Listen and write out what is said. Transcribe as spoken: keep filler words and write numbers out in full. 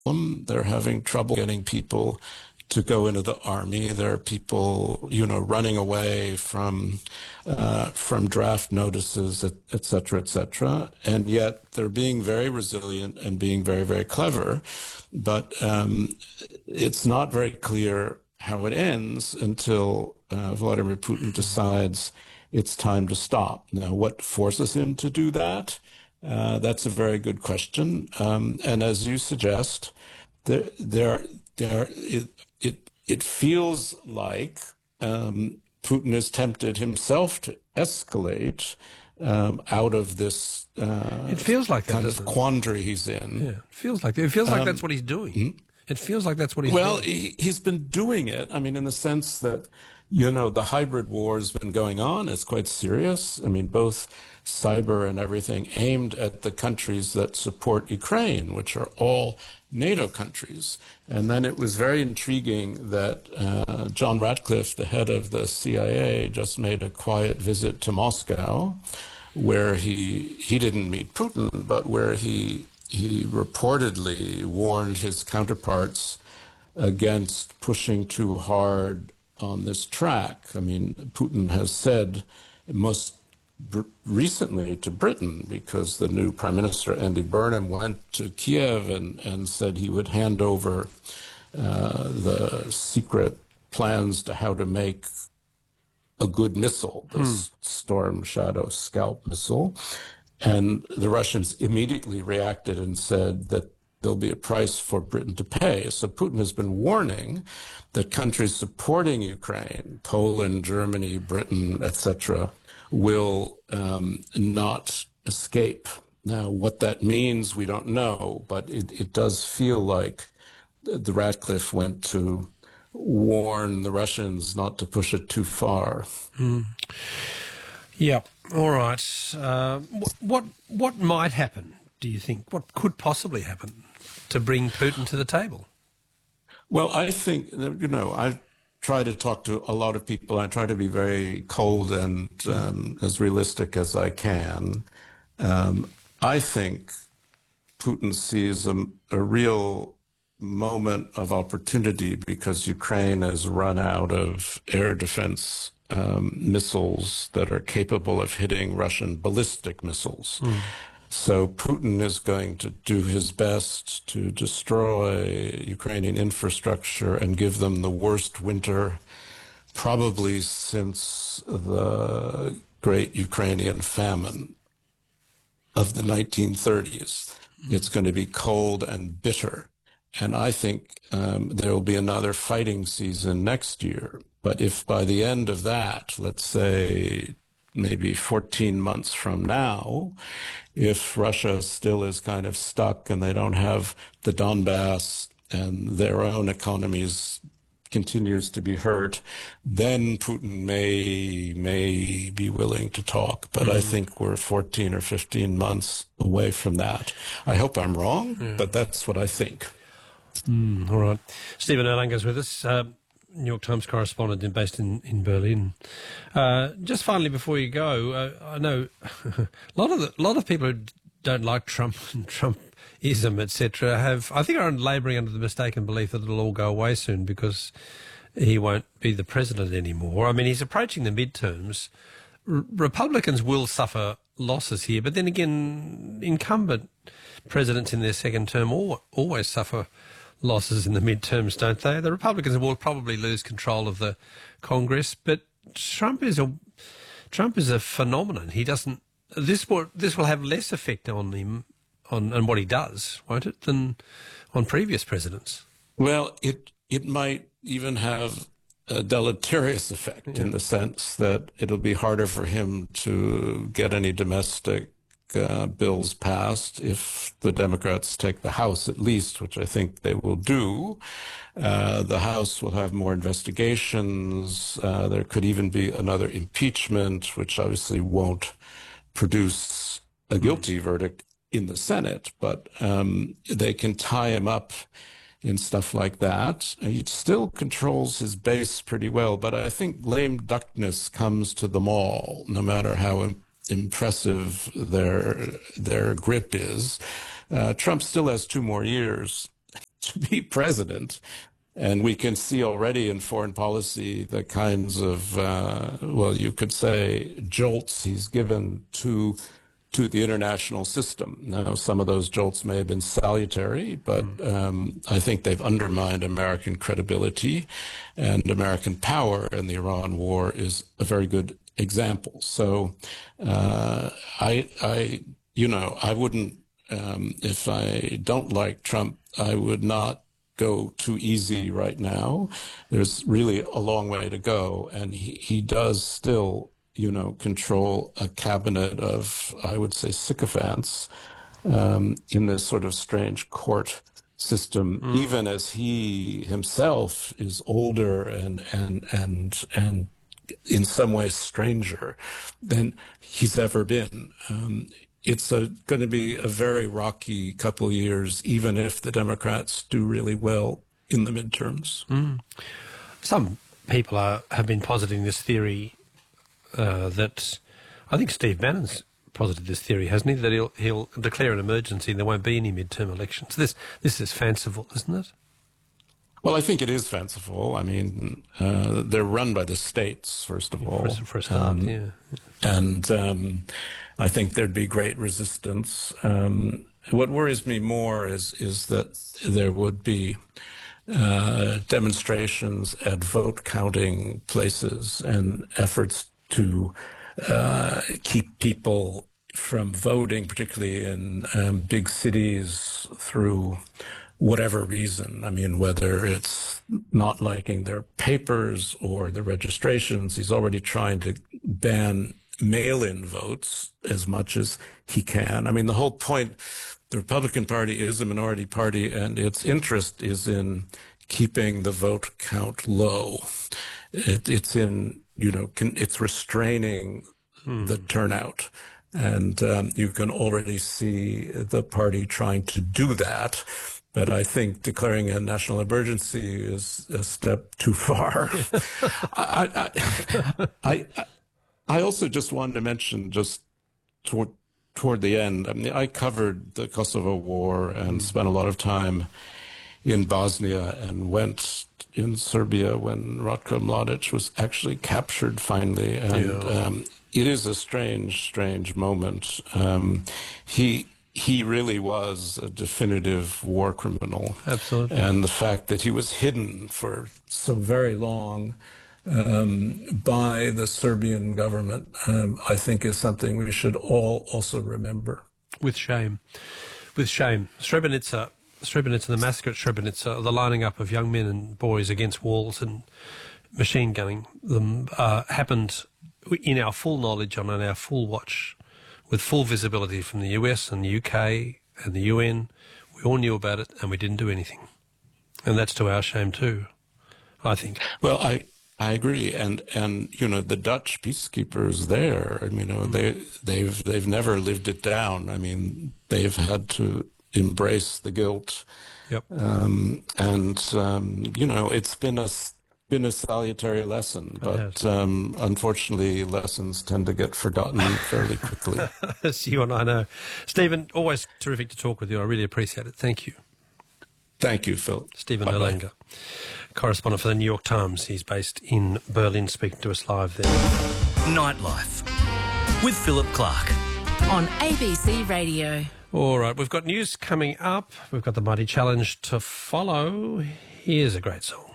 problem. They're having trouble getting people to go into the army. There are people, you know, running away from uh, from draft notices, et, et cetera, et cetera. And yet they're being very resilient and being very, very clever. But um, it's not very clear how it ends until uh, Vladimir Putin decides it's time to stop. Now, what forces him to do that? Uh, that's a very good question. Um, and as you suggest, there, there, there, it, it, it feels like um, Putin is tempted himself to escalate um, out of this uh, It feels like that, kind of doesn't it? quandary he's in. Yeah, it feels like it feels like Um, that's what he's doing. It feels like that's what he's Well, doing. he, he's been doing it. I mean, in the sense that, you know, the hybrid war has been going on. It's quite serious. I mean, both cyber and everything aimed at the countries that support Ukraine, which are all NATO countries. And then it was very intriguing that uh, John Ratcliffe, the head of the C I A, just made a quiet visit to Moscow, where he he didn't meet Putin, but where he he reportedly warned his counterparts against pushing too hard on this track. I mean, Putin has said most br- recently to Britain, because the new Prime Minister, Andy Burnham, went to Kiev and, and said he would hand over uh, the secret plans to how to make a good missile, the Hmm. Storm Shadow Scalp missile. And the Russians immediately reacted and said that there'll be a price for Britain to pay. So Putin has been warning that countries supporting Ukraine, Poland, Germany, Britain, et cetera, will um, not escape. Now, what that means, we don't know, but it, it does feel like the Ratcliffe went to warn the Russians not to push it too far. Hmm. Yeah. All right. Uh, wh- what what might happen? Do you think? What could possibly happen to bring Putin to the table? Well, I think, that, you know, I try to talk to a lot of people. I try to be very cold and um, as realistic as I can. Um, I think Putin sees a, a real moment of opportunity because Ukraine has run out of air defense um, missiles that are capable of hitting Russian ballistic missiles. Hmm. So Putin is going to do his best to destroy Ukrainian infrastructure and give them the worst winter probably since the great Ukrainian famine of the nineteen thirties. It's going to be cold and bitter. And I think um, there will be another fighting season next year. But if by the end of that, let's say maybe fourteen months from now, if Russia still is kind of stuck and they don't have the Donbass and their own economies continues to be hurt, then Putin may may be willing to talk. But I think we're fourteen or fifteen months away from that. I hope I'm wrong, Yeah. but that's what I think. Mm, all right. Stephen Erlanger's with us, uh, New York Times correspondent in, based in, in Berlin. Uh, just finally, before you go, uh, I know a lot of the, a lot of people who don't like Trump and Trumpism, et cetera, have, I think, are labouring under the mistaken belief that it'll all go away soon because he won't be the president anymore. I mean, he's approaching the midterms. R- Republicans will suffer losses here, but then again, incumbent presidents in their second term al- always suffer losses in the midterms, don't they? The Republicans will probably lose control of the Congress, but Trump is a Trump is a phenomenon. He doesn't. This will this will have less effect on him on and what he does, won't it, than on previous presidents? Well, it it might even have a deleterious effect Yeah. in the sense that it'll be harder for him to get any domestic uh, bills passed if the Democrats take the House at least, which I think they will do. Uh, the House will have more investigations. Uh, there could even be another impeachment, which obviously won't produce a guilty verdict in the Senate, but um, they can tie him up in stuff like that. He still controls his base pretty well, but I think lame duckness comes to them all, no matter how im- impressive their their grip is. Uh, Trump still has two more years. to be president. And we can see already in foreign policy the kinds of, uh, well, you could say, jolts he's given to to the international system. Now, some of those jolts may have been salutary, but um, I think they've undermined American credibility, and American power in the Iran war is a very good example. So uh, I, I, you know, I wouldn't, um, if I don't like Trump, I would not go too easy right now. There's really a long way to go, and he, he does still, you know, control a cabinet of, I would say, sycophants um, in this sort of strange court system, mm. even as he himself is older and and and and in some ways stranger than he's ever been. Um, it's going to be a very rocky couple of years, even if the Democrats do really well in the midterms. Mm. Some people are, have been positing this theory uh, that, I think Steve Bannon's posited this theory, hasn't he, that he'll, he'll declare an emergency and there won't be any midterm elections. This, this is fanciful, isn't it? Well, I think it is fanciful. I mean, uh, they're run by the states, first of all. For, for a start, um, yeah. And um, I think there'd be great resistance. Um, what worries me more is is that there would be uh, demonstrations at vote counting places and efforts to uh, keep people from voting, particularly in um, big cities, through whatever reason. I mean, whether it's not liking their papers or the registrations. He's already trying to ban mail-in votes as much as he can. I mean, the whole point, the Republican Party is a minority party, and its interest is in keeping the vote count low. It, it's in, you know, can, it's restraining hmm. the turnout. And um, you can already see the party trying to do that. But I think declaring a national emergency is a step too far. I, I, I, I also just wanted to mention, just toward, toward the end, I mean, I covered the Kosovo War and mm. spent a lot of time in Bosnia and went in Serbia when Ratko Mladic was actually captured finally. And yeah. um, it is a strange, strange moment. Um, he... He really was a definitive war criminal. Absolutely. And the fact that he was hidden for so very long um, by the Serbian government, um, I think is something we should all also remember. With shame. With shame. Srebrenica, Srebrenica, the massacre at Srebrenica, the lining up of young men and boys against walls and machine gunning them uh, happened in our full knowledge and on our full watch, with full visibility from the U S and the U K and the U N. We all knew about it and we didn't do anything. And that's to our shame too, I think. Well, I I agree. And, and you know, the Dutch peacekeepers there, you know, they, they've, they've never lived it down. I mean, they've had to embrace the guilt. Yep. Um, and, um, you know, it's been a... been a salutary lesson, but um, unfortunately lessons tend to get forgotten fairly quickly. As you and I know. Stephen, always terrific to talk with you. I really appreciate it. Thank you. Thank you, Phil. Stephen Erlanger, correspondent for the New York Times. He's based in Berlin, speaking to us live there. Nightlife with Philip Clark on A B C Radio. All right, we've got news coming up. We've got the Mighty Challenge to follow. Here's a great song.